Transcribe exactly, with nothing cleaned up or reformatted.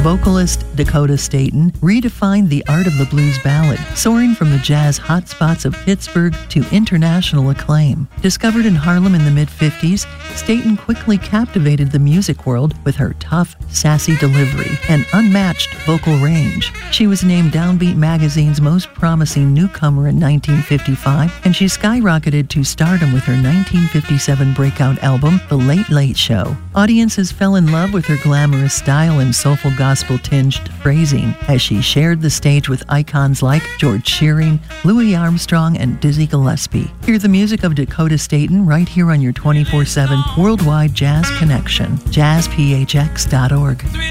Vocalist Dakota Staton redefined the art of the blues ballad, soaring from the jazz hotspots of Pittsburgh to international acclaim. Discovered in Harlem in the mid-fifties, Staton quickly captivated the music world with her tough, sassy delivery and unmatched vocal range. She was named Downbeat Magazine's most promising newcomer in nineteen fifty-five, and she skyrocketed to stardom with her nineteen fifty-seven breakout album, The Late Late Show. Audiences fell in love with her glamorous style and soulful gospel-tinged phrasing as she shared the stage with icons like George Shearing, Louis Armstrong, and Dizzy Gillespie. Hear the music of Dakota Staton right here on your twenty-four seven worldwide jazz connection, jazz p h x dot org.